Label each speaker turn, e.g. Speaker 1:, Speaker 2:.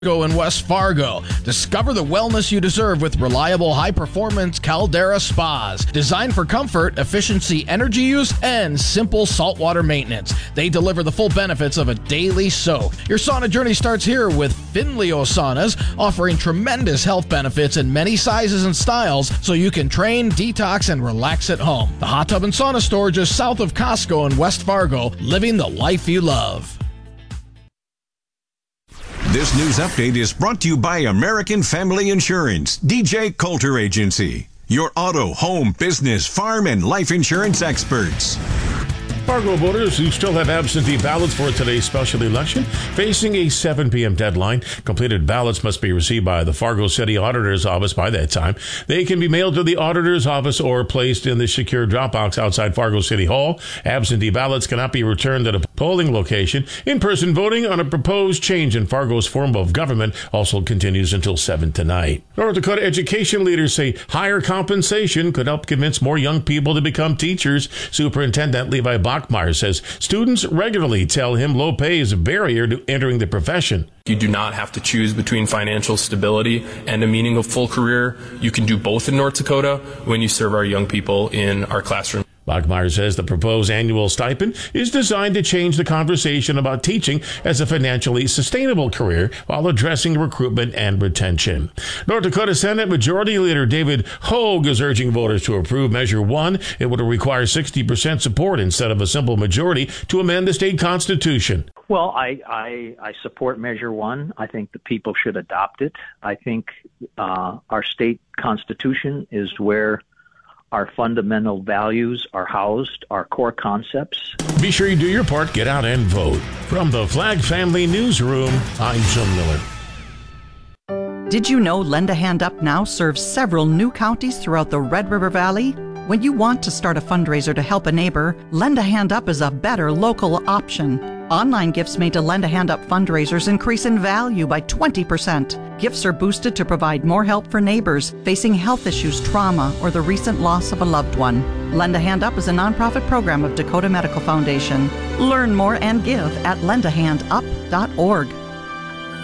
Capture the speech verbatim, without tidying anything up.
Speaker 1: Go in West Fargo. Discover the wellness you deserve with reliable, high-performance Caldera spas. Designed for comfort, efficiency, energy use, and simple saltwater maintenance. They deliver the full benefits of a daily soak. Your sauna journey starts here with Finleo Saunas, offering tremendous health benefits in many sizes and styles so you can train, detox, and relax at home. The Hot Tub and Sauna Store just south of Costco in West Fargo, living the life you love.
Speaker 2: This news update is brought to you by American Family Insurance, D J Coulter Agency, your auto, home, business, farm, and life insurance experts.
Speaker 3: Fargo voters who still have absentee ballots for today's special election facing a seven p.m. deadline. Completed ballots must be received by the Fargo City Auditor's Office by that time. They can be mailed to the Auditor's Office or placed in the secure drop box outside Fargo City Hall. Absentee ballots cannot be returned at a polling location. In-person voting on a proposed change in Fargo's form of government also continues until seven tonight. North Dakota education leaders say higher compensation could help convince more young people to become teachers. Superintendent Levi Bachmeyer says students regularly tell him low pay is a barrier to entering the profession.
Speaker 4: You do not have to choose between financial stability and a meaningful career. You can do both in North Dakota when you serve our young people in our classroom.
Speaker 3: Bachmeyer says the proposed annual stipend is designed to change the conversation about teaching as a financially sustainable career while addressing recruitment and retention. North Dakota Senate Majority Leader David Hogue is urging voters to approve Measure one. It would require sixty percent support instead of a simple majority to amend the state constitution.
Speaker 5: Well, I, I, I support Measure one. I think the people should adopt it. I think uh, our state constitution is where our fundamental values are housed, our core concepts.
Speaker 3: Be sure you do your part. Get out and vote. From the Flag Family Newsroom, I'm Jim Miller.
Speaker 6: Did you know Lend a Hand Up now serves several new counties throughout the Red River Valley? When you want to start a fundraiser to help a neighbor, Lend a Hand Up is a better local option. Online gifts made to Lend a Hand Up fundraisers increase in value by twenty percent. Gifts are boosted to provide more help for neighbors facing health issues, trauma, or the recent loss of a loved one. Lend a Hand Up is a nonprofit program of Dakota Medical Foundation. Learn more and give at lend a hand up dot org.